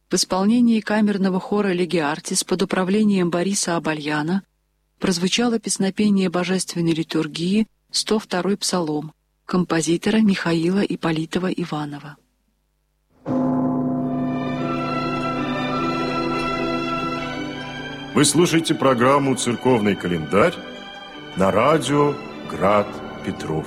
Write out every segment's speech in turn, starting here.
в исполнении камерного хора «Леги Артис» под управлением Бориса Абальяна прозвучало песнопение божественной литургии 102-й псалом композитора Михаила Ипполитова-Иванова. Вы слушаете программу «Церковный календарь» на радио «Град Петров».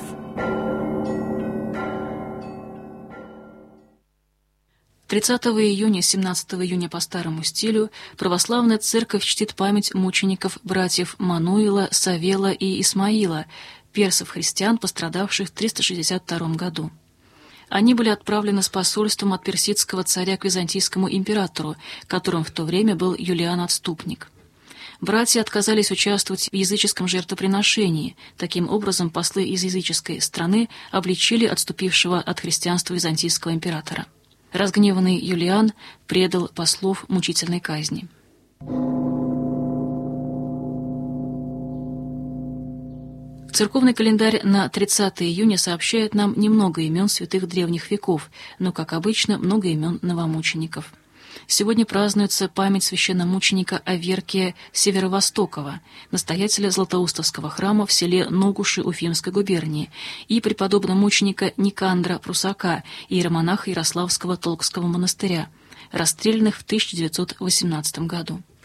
июня, 17 июня по старому стилю православная церковь чтит память мучеников братьев Мануила, Савела и Исмаила, персов-христиан, пострадавших в 362 году. Они были отправлены с посольством от персидского царя к византийскому императору, которым в то время был Юлиан Отступник. Братья отказались участвовать в языческом жертвоприношении. Таким образом, послы из языческой страны обличили отступившего от христианства византийского императора. Разгневанный Юлиан предал послов мучительной казни. Церковный календарь на 30 июня сообщает нам немного имен святых древних веков, но, как обычно, много имен новомучеников. Сегодня празднуется память священномученика Аверкия Северо-Востокова, настоятеля Златоустовского храма в селе Ногуши Уфимской губернии, и преподобно-мученика Никандра Прусака, иеромонаха Ярославского Толкского монастыря, расстрелянных в 1918 году.